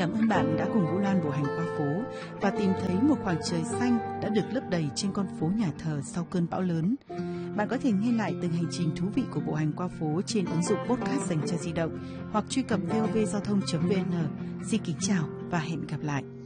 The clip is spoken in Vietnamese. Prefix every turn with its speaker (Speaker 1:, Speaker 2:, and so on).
Speaker 1: Cảm ơn bạn đã cùng Vũ Loan bộ hành qua phố và tìm thấy một khoảng trời xanh đã được lấp đầy trên con phố nhà thờ sau cơn bão lớn. Bạn có thể nghe lại từng hành trình thú vị của bộ hành qua phố trên ứng dụng podcast dành cho di động hoặc truy cập vovgiao thông.vn. Xin kính chào và hẹn gặp lại.